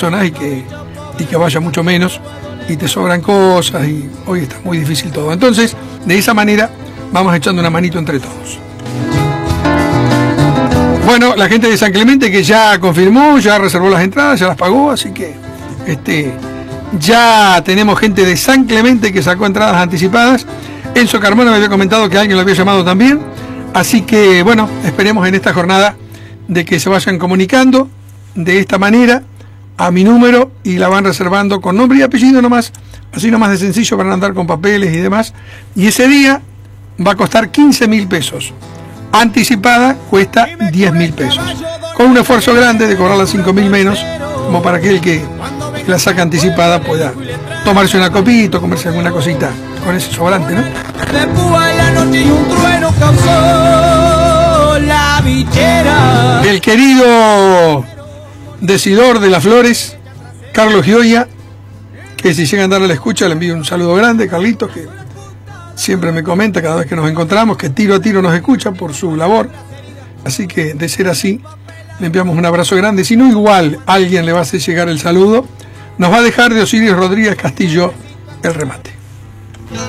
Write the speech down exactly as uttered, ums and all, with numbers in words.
personas y que, y que vaya mucho menos, y te sobran cosas, y hoy está muy difícil todo. Entonces, de esa manera, vamos echando una manito entre todos. Bueno, la gente de San Clemente que ya confirmó, ya reservó las entradas, ya las pagó, así que este, ya tenemos gente de San Clemente que sacó entradas anticipadas. Enzo Carmona me había comentado que alguien lo había llamado también, así que bueno, esperemos en esta jornada de que se vayan comunicando de esta manera a mi número y la van reservando con nombre y apellido nomás, así nomás de sencillo para no andar con papeles y demás. Y ese día va a costar quince mil pesos. Anticipada cuesta diez mil pesos. Con un esfuerzo grande de cobrar las cinco mil menos, como para que el que la saca anticipada pueda tomarse una copita, comerse alguna cosita con ese sobrante, ¿no? El querido decidor de las flores, Carlos Gioia, que si llegan a darle la escucha le envío un saludo grande, Carlitos, que siempre me comenta cada vez que nos encontramos que tiro a tiro nos escucha por su labor, así que de ser así le enviamos un abrazo grande. Si no, igual alguien le va a hacer llegar el saludo. Nos va a dejar de Osiris Rodríguez Castillo el remate.